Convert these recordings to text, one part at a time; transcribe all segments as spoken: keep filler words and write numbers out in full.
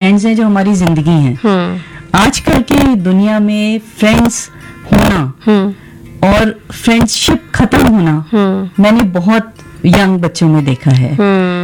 Friends हैं जो हमारी जिंदगी हैं। आजकल की दुनिया में फ्रेंड्स होना और फ्रेंडशिप खत्म होना मैंने बहुत यंग बच्चों में देखा है।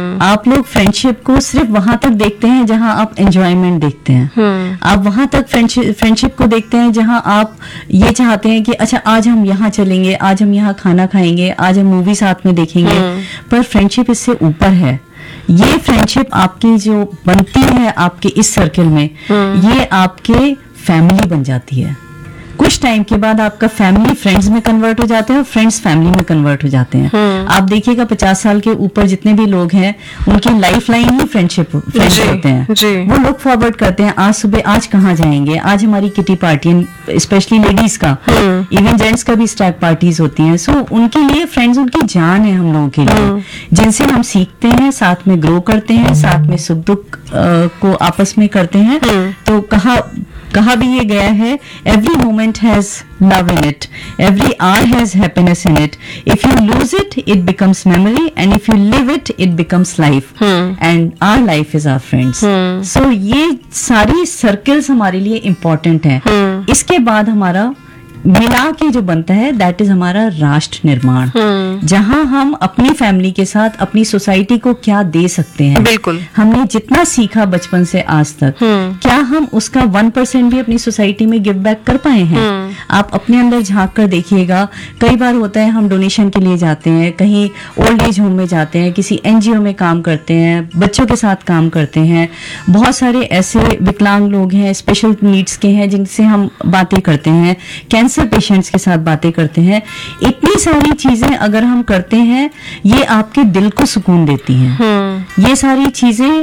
आप लोग फ्रेंडशिप को सिर्फ वहां तक देखते हैं जहां आप एंजॉयमेंट देखते हैं। आप वहां तक फ्रेंडशिप को देखते हैं जहां आप ये चाहते हैं कि अच्छा आज हम यहाँ चलेंगे, आज हम यहाँ खाना खाएंगे, आज हम मूवी साथ में देखेंगे। पर फ्रेंडशिप इससे ऊपर है। ये फ्रेंडशिप आपकी जो बनती है आपके इस सर्कल में, ये आपके फैमिली बन जाती है। कुछ टाइम के बाद आपका फैमिली फ्रेंड्स में कन्वर्ट हो जाते हैं और फ्रेंड्स फैमिली में कन्वर्ट हो जाते हैं। आप देखिएगा पचास साल के ऊपर जितने भी लोग हैं उनकी लाइफ लाइन ही फ्रेंडशिप फ्रेंड्स होते हैं। वो लुक फॉरवर्ड करते हैं, आज सुबह आज कहाँ जाएंगे, आज हमारी किटी पार्टी, स्पेशली लेडीज का, इवन जेंट्स का भी स्टैग पार्टीज होती हैं। सो so, उनके लिए फ्रेंड्स उनकी जान है हम लोगों के लिए, जिनसे हम सीखते हैं, साथ में ग्रो करते हैं, साथ में सुख दुख को आपस में करते हैं। तो कहा कहा भी ये गया है, every moment has love in it, every hour has happiness in it, if you lose it it becomes memory and if you live it it becomes life and our life is our friends. सो ये सारी circles हमारे लिए important हैं। इसके बाद हमारा मिला के जो बनता है दैट इज हमारा राष्ट्र निर्माण, जहां हम अपनी फैमिली के साथ अपनी सोसाइटी को क्या दे सकते हैं। बिल्कुल, हमने जितना सीखा बचपन से आज तक, क्या हम उसका वन परसेंट भी अपनी सोसाइटी में गिव बैक कर पाए हैं? आप अपने अंदर झांक कर देखिएगा। कई बार होता है हम डोनेशन के लिए जाते हैं, कहीं ओल्ड एज होम में जाते हैं, किसी एनजीओ में काम करते हैं, बच्चों के साथ काम करते हैं। बहुत सारे ऐसे विकलांग लोग हैं, स्पेशल नीड्स के हैं, जिनसे हम बातें करते हैं, कैंसर पेशेंट्स के साथ बातें करते हैं। इतनी सारी चीजें अगर हम करते हैं, ये आपके दिल को सुकून देती हैं। ये सारी चीजें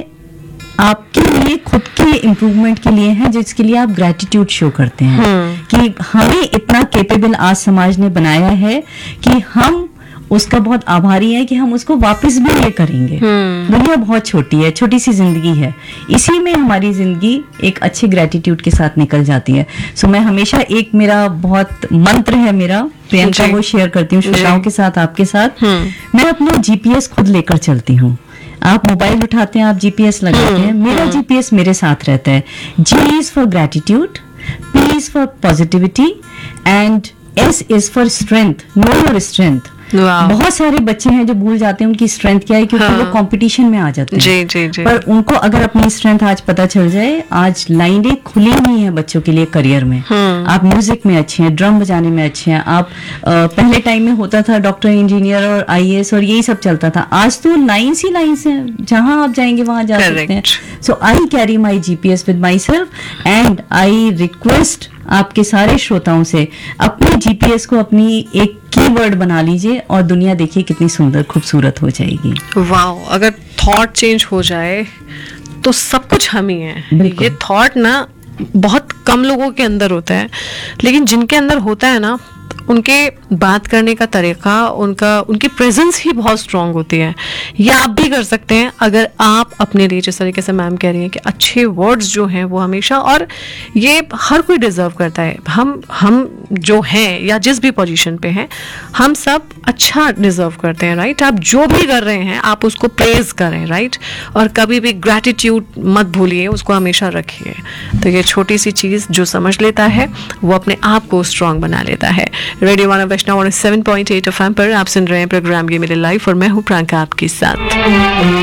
आपके लिए खुद के इम्प्रूवमेंट के लिए है, जिसके लिए आप ग्रेटिट्यूड शो करते हैं कि हमें इतना केपेबल आज समाज ने बनाया है कि हम उसका बहुत आभारी है कि हम उसको वापस भी ये करेंगे। दुनिया बहुत छोटी है, छोटी सी जिंदगी है, इसी में हमारी जिंदगी एक अच्छे ग्रेटिट्यूड के साथ निकल जाती है। सो मैं हमेशा एक मेरा बहुत मंत्र है मेरा, प्रियंका, वो शेयर करती हूँ श्रोताओं के साथ, आपके साथ। मैं अपना जीपीएस खुद लेकर चलती हूँ। आप मोबाइल उठाते हैं, आप जीपीएस लगाते हैं, मेरा जीपीएस मेरे साथ रहता है। जी is for gratitude, P is for positivity and S is for strength. Know your strength. बहुत सारे बच्चे हैं जो भूल जाते हैं उनकी स्ट्रेंथ क्या है, क्योंकि हाँ। वो कंपटीशन में आ जाते हैं। जी, जी, जी। पर उनको अगर अपनी स्ट्रेंथ आज पता चल जाए, आज लाइनें खुली हुई हैं बच्चों के लिए करियर में। आप म्यूजिक में अच्छे हैं, ड्रम बजाने में अच्छे हैं, आप आ, पहले टाइम में होता था डॉक्टर, इंजीनियर और आईएएस और यही सब चलता था। आज तो लाइन्स ही लाइन्स हैं, जहां आप जाएंगे वहां जा सकते हैं। सो I carry my GPS with my self and I request आपके सारे श्रोताओं से अपने जीपीएस को अपनी एक कीवर्ड बना लीजिए और दुनिया देखिए कितनी सुंदर खूबसूरत हो जाएगी। वाओ, अगर थॉट चेंज हो जाए तो सब कुछ हम ही हैं। ये थॉट ना बहुत कम लोगों के अंदर होता है, लेकिन जिनके अंदर होता है ना, उनके बात करने का तरीका, उनका उनकी प्रेजेंस ही बहुत स्ट्रांग होती है। ये आप भी कर सकते हैं अगर आप अपने लिए, जिस तरीके से मैम कह रही हैं कि अच्छे वर्ड्स जो हैं वो हमेशा, और ये हर कोई डिजर्व करता है। हम हम जो हैं या जिस भी पोजीशन पे हैं, हम सब अच्छा डिजर्व करते हैं, राइट। आप जो भी कर रहे हैं आप उसको प्रेज करें, राइट। और कभी भी ग्रैटिट्यूड मत भूलिए, उसको हमेशा रखिए। तो ये छोटी सी चीज़ जो समझ लेता है वो अपने आप को स्ट्रांग बना लेता है। रेडियो वन वैष्णव seven point eight F M पर आप सुन रहे हैं प्रोग्राम ये मेरी लाइफ और मैं हूँ प्रियंका आपके साथ।